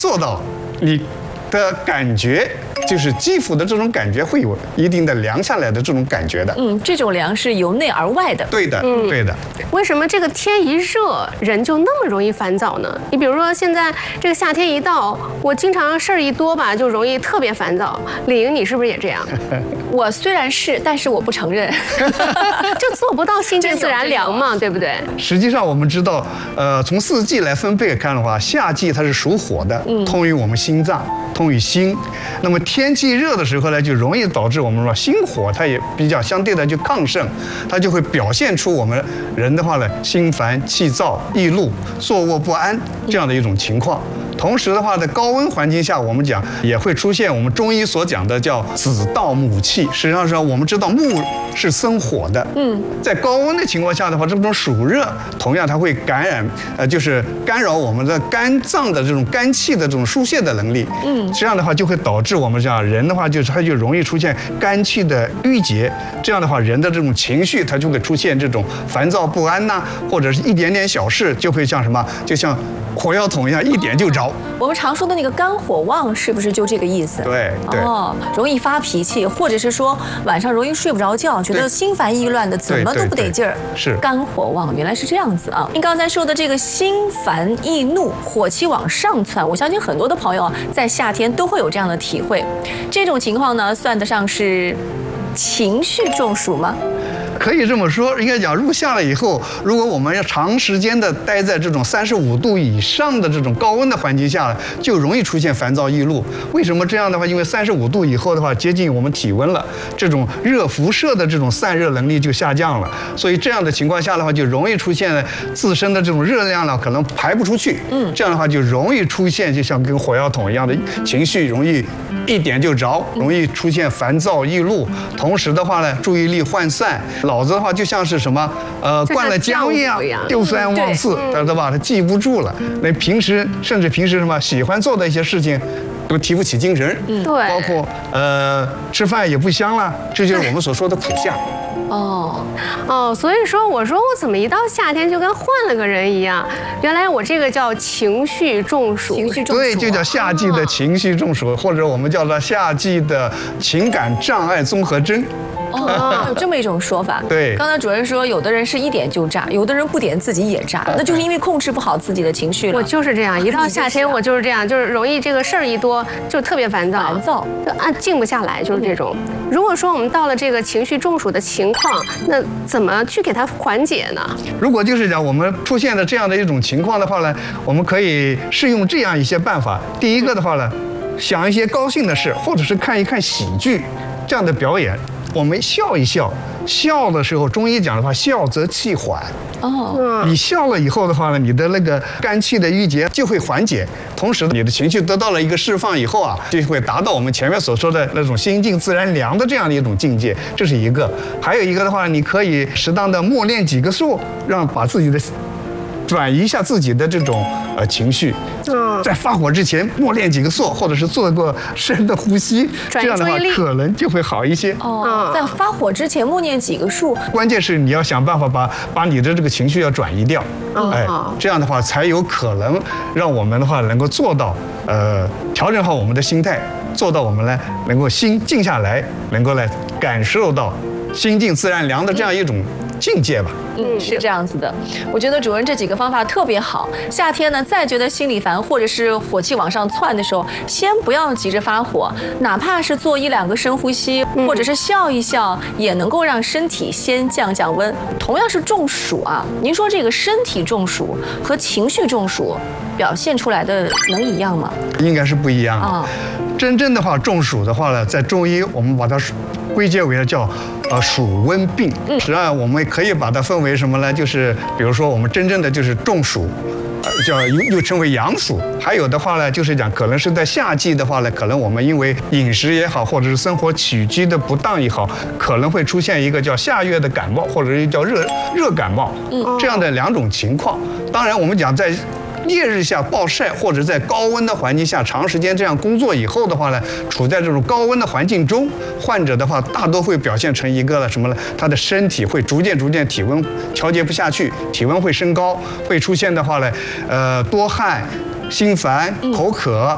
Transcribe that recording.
做到你的感觉，就是肌肤的这种感觉会有一定的凉下来的这种感觉的。 这种凉是由内而外的。 对的，对的。 为什么这个天一热，人就那么容易烦躁呢？你比如说现在这个夏天一到，我经常事儿一多吧，就容易特别烦躁。李莹，你是不是也这样？ 我虽然是，但是我不承认， 就做不到心静自然凉嘛，对不对？ 实际上我们知道，从四季来分配看的话，夏季它是属火的，通于我们心脏，通于心。那么天气热的时候呢，就容易导致我们说心火它也比较相对的就亢盛，它就会表现出我们人的话呢，心烦气躁、易怒、坐卧不安这样的一种情况。同时的话，在高温环境下，我们讲也会出现我们中医所讲的叫子盗母气。实际上是我们知道木是生火的，在高温的情况下的话，这种暑热同样它会感染，就是干扰我们的肝脏的这种肝气的这种疏泄的能力，这样的话就会导致我们讲人的话，就是它就容易出现肝气的郁结，这样的话人的这种情绪它就会出现这种烦躁不安呐，或者是一点点小事就会像什么，就像火药桶一样，一点就着。 我们常说的那个肝火旺，是不是就这个意思？ 对。 容易发脾气，或者是说晚上容易睡不着觉，觉得心烦意乱的，怎么都不得劲儿。 是肝火旺，原来是这样子啊！您刚才说的这个心烦易怒，火气往上窜，我相信很多的朋友在夏天都会有这样的体会。这种情况呢，算得上是情绪中暑吗？ 可以这么说，应该讲入夏了以后，如果我们要长时间的待在这种35度以上的这种高温的环境下，就容易出现烦躁易怒。为什么这样的话？因为35度以后的话，接近我们体温了，这种热辐射的这种散热能力就下降了，所以这样的情况下的话，就容易出现自身的这种热量呢可能排不出去。这样的话就容易出现就像跟火药桶一样的情绪，容易一点就着，容易出现烦躁易怒。同时的话呢，注意力涣散。脑子的话就像是什么灌了浆一样，丢三忘四，对吧？他记不住了。那甚至平时什么喜欢做的一些事情，都提不起精神。 对， 包括吃饭也不香了，这就是我们所说的苦夏。 所以说我怎么一到夏天就跟换了个人一样？原来我这个叫情绪中暑。 对，就叫夏季的情绪中暑，或者我们叫它夏季的情感障碍综合征。 有这么一种说法。 对， 刚才主任说，有的人是一点就炸，有的人不点自己也炸，那就是因为控制不好自己的情绪了。 我就是这样，一到夏天我就是这样，就是容易这个事儿一多就特别烦躁，静不下来，就是这种。如果说我们到了这个情绪中暑的情况，那怎么去给它缓解呢？ 如果就是讲我们出现了这样的一种情况的话呢，我们可以试用这样一些办法。第一个的话呢，想一些高兴的事，或者是看一看喜剧这样的表演。我们笑一笑，笑的时候，中医讲的话，笑则气缓。你笑了以后的话呢，你的那个肝气的郁结就会缓解，同时你的情绪得到了一个释放以后啊，就会达到我们前面所说的那种心静自然凉的这样的一种境界。这是一个。还有一个的话，你可以适当的默念几个数，把自己的转移一下自己的这种情绪。在发火之前默念几个数，或者是做个深的呼吸，这样的话可能就会好一些。 在发火之前默念几个数， 关键是你要想办法把你的这个情绪要转移掉。这样的话才有可能让我们的话能够做到调整好我们的心态，做到我们呢能够心静下来，能够来感受到心静自然凉的这样一种境界吧。 是这样子的。我觉得主任这几个方法特别好。夏天呢，再觉得心里烦或者是火气往上窜的时候，先不要急着发火，哪怕是做1-2个深呼吸，或者是笑一笑，也能够让身体先降降温。同样是中暑啊，您说这个身体中暑和情绪中暑表现出来的能一样吗？ 应该是不一样的。真正的话，中暑的话呢，在中医我们把它归结为叫暑温病。实际上我们可以把它分为什么呢？就是比如说我们真正的就是中暑，又称为阳暑。还有的话呢，就是讲可能是在夏季的话呢，可能我们因为饮食也好，或者是生活起居的不当也好，可能会出现一个叫夏月的感冒，或者是叫热感冒，这样的2种情况。当然我们讲在烈日下暴晒，或者在高温的环境下长时间这样工作以后的话呢，处在这种高温的环境中，患者的话大多会表现成一个什么呢？他的身体会逐渐体温调节不下去，体温会升高，会出现的话呢，多汗、心烦、口渴，